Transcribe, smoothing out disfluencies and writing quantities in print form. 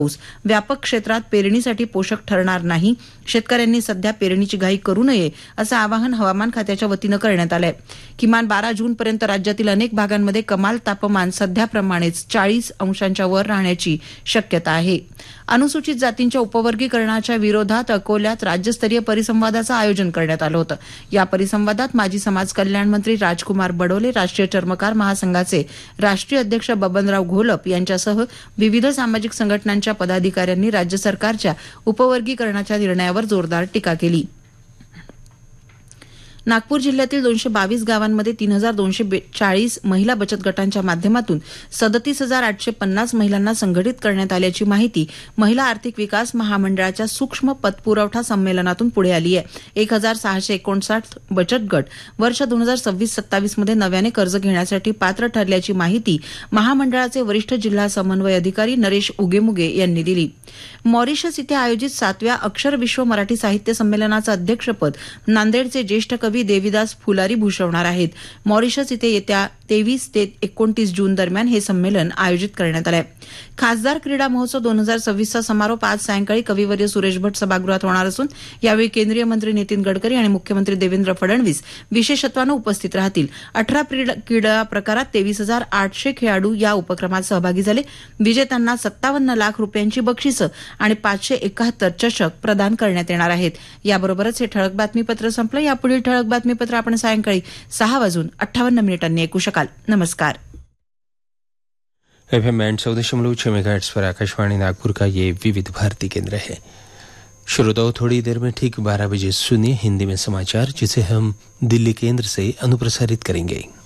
पाऊस व्यापक क्षेत्रात पेरणीसाठी पोषक ठरणार नाही. शेतकऱ्यांनी सध्या पेरणीची घाई करू नये असं आवाहन हवामान खात्याच्या वतीनं करण्यात आलंय. किमान 12 जूनपर्यंत राज्यातील अनेक भागांमध्ये कमाल तापमान सध्याप्रमाणेच 40 अंशांच्या वर राहण्याची शक्यता आहे. अनुसूचित जातींच्या उपवर्गीकरणाच्या विरोधात अकोल्यात राज्यस्तरीय परिसंवादाचं आयोजन करण्यात आलं होतं. या परिसंवादात माजी समाज कल्याण मंत्री राजकुमार बडोले, राष्ट्रीय चर्मकार महासंघाचे राष्ट्रीय अध्यक्ष बबनराव घोलप यांच्यासह विविध सामाजिक संघटनांच्या पदाधिकाऱ्यांनी राज्य सरकारच्या उपवर्गीकरणाच्या निर्णयावर जोरदार टीका केली. नागपूर जिल्ह्यातील 222 गावांमध्ये 3240 महिला बचत गटांच्या माध्यमातून 37,850 महिलांना संघटित करण्यात आल्याची माहिती महिला आर्थिक विकास महामंडळाच्या सूक्ष्म पतपुरवठा संमेलनातून पुढे आली आहे. 1,659 बचत गट वर्ष 2026-27 मध्ये नव्याने कर्ज घेण्यासाठी पात्र ठरल्याची माहिती महामंडळाचे वरिष्ठ जिल्हा समन्वय अधिकारी नरेश उगेमुगे यांनी दिली. मॉरिशस इथे आयोजित 7व्या अक्षर विश्व मराठी साहित्य संमेलनाचं अध्यक्षपद नांदेडचे ज्येष्ठ कवी देविदास फुलारी भूषवणार आहेत. मॉरिशस इथे येत्या 23 ते 29 जून दरम्यान हे संमेलन आयोजित करण्यात आलं आहे. खासदार क्रीडा महोत्सव 2026चा समारोप आज सायंकाळी कविवर्य सुरेश भट सभागृहात होणार असून यावेळी केंद्रीय मंत्री नितीन गडकरी आणि मुख्यमंत्री देवेंद्र फडणवीस विशेषत्वानं उपस्थित राहतील. 18 क्रीडा प्रकारात 23,800 खेळाडू या उपक्रमात सहभागी झाले. विजेत्यांना 57 लाख रुपयांची बक्षिसं आणि 571 चषक प्रदान करण्यात येणार आहेत. याबरोबरच हे ठळक बातमीपत्र संपलं. यापुढील ठळक बातमीपत्र आपण सायंकाळी 6:58 ऐकू शकाल. नमस्कार. FM 14.6 मेगाहर्ट्ज पर आकाशवाणी नागपुर का ये विविध भारती केंद्र है. श्रोताओं, थोड़ी देर में ठीक 12 बजे सुनिए हिंदी में समाचार, जिसे हम दिल्ली केंद्र से अनुप्रसारित करेंगे.